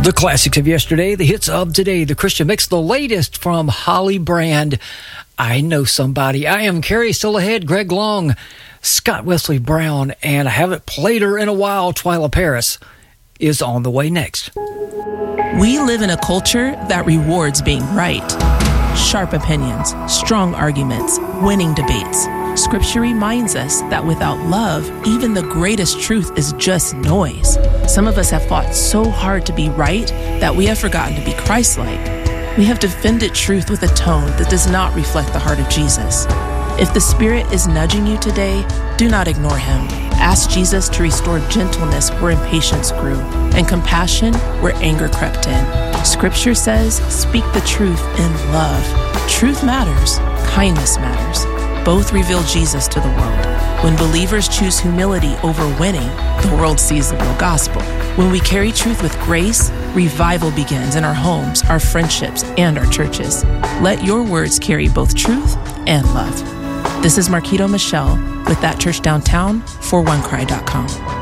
The classics of yesterday, the hits of today, the Christian Mix, the latest from Holly Brand. I Know Somebody. I am Carrie, still ahead, Greg Long, Scott Wesley Brown, and I haven't played her in a while, Twyla Paris is on the way next. We live in a culture that rewards being right. Sharp opinions, strong arguments, winning debates. Scripture reminds us that without love, even the greatest truth is just noise. Some of us have fought so hard to be right that we have forgotten to be Christ-like. We have defended truth with a tone that does not reflect the heart of Jesus. If the Spirit is nudging you today, do not ignore him. Ask Jesus to restore gentleness where impatience grew and compassion where anger crept in. Scripture says, speak the truth in love. Truth matters. Kindness matters. Both reveal Jesus to the world. When believers choose humility over winning, the world sees the real gospel. When we carry truth with grace, revival begins in our homes, our friendships, and our churches. Let your words carry both truth and love. This is Marquito Michelle with That Church Downtown for OneCry.com.